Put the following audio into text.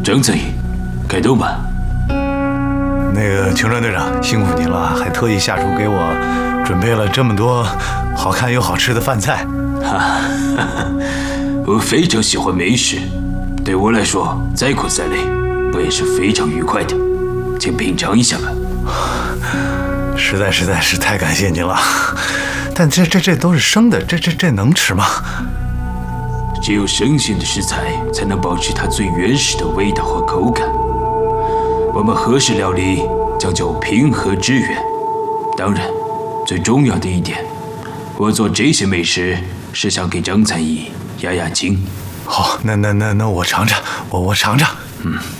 张参议，开动吧。 那个青川队长，辛苦您了，还特意下厨给我准备了这么多好看又好吃的饭菜。 我非常喜欢美食，对我来说，再苦再累，我也是非常愉快的。请品尝一下吧。 实在是太感谢您了。但这都是生的，这能吃吗？ 只有生鲜的食材才能保持它最原始的味道和口感。我们和食料理讲究平和致远，当然，最重要的一点，我做这些美食是想给张参议压压惊。 好，那我尝尝，我尝尝。